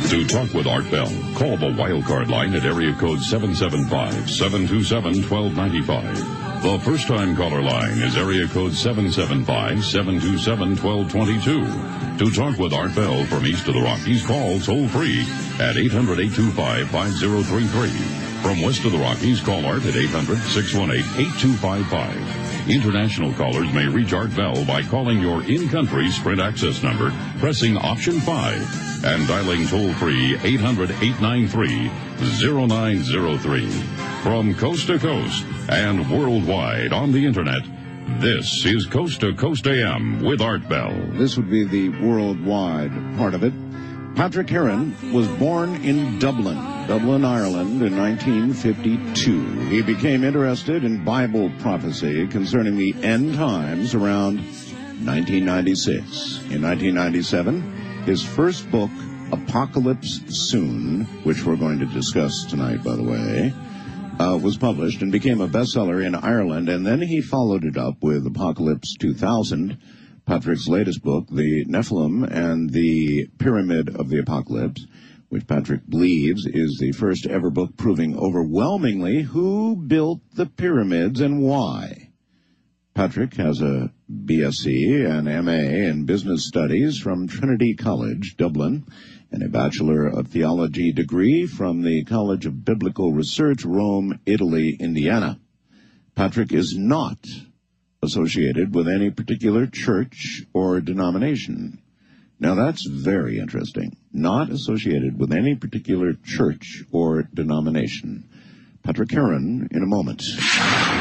To talk with Art Bell, call the wildcard line at area code 775-727-1295. The first-time caller line is area code 775-727-1222. To talk with Art Bell from east of the Rockies, call toll-free at 800-825-5033. From west of the Rockies, call Art at 800-618-8255. International callers may reach Art Bell by calling your in-country Sprint access number, pressing option 5, and dialing toll-free 800-893-0903. From coast to coast and worldwide on the Internet, this is Coast to Coast AM with Art Bell. This would be the worldwide part of it. Patrick Heron was born in Dublin, Ireland in 1952. He became interested in Bible prophecy concerning the end times around 1996. In 1997, his first book, Apocalypse Soon, which we're going to discuss tonight, by the way, was published and became a bestseller in Ireland, and then he followed it up with Apocalypse 2000, Patrick's latest book, The Nephilim and the Pyramid of the Apocalypse, which Patrick believes is the first ever book proving overwhelmingly who built the pyramids and why. Patrick has a BSc and MA in Business Studies from Trinity College, Dublin, and a Bachelor of Theology degree from the College of Biblical Research, Rome, Italy, Indiana. Patrick is not associated with any particular church or denomination. Now that's very interesting. Not associated with any particular church or denomination. Patrick Heron in a moment.